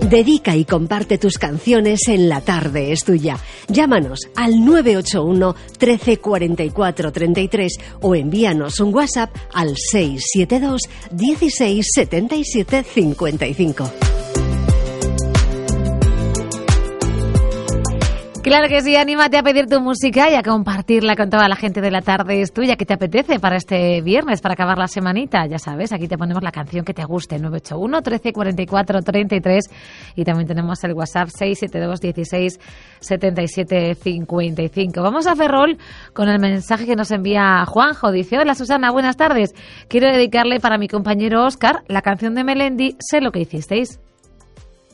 Dedica y comparte tus canciones en La Tarde es Tuya. Llámanos al 981 13 44 33 o envíanos un WhatsApp al 672 16 77 55. Claro que sí, anímate a pedir tu música y a compartirla con toda la gente de La Tarde es Tuya. ¿Qué te apetece para este viernes, para acabar la semanita? Ya sabes, aquí te ponemos la canción que te guste, 981 13 44 33, y también tenemos el WhatsApp 672 16 77 55. Vamos a Ferrol con el mensaje que nos envía Juanjo. Dice: hola Susana, buenas tardes. Quiero dedicarle para mi compañero Óscar la canción de Melendi, Sé lo que hicisteis.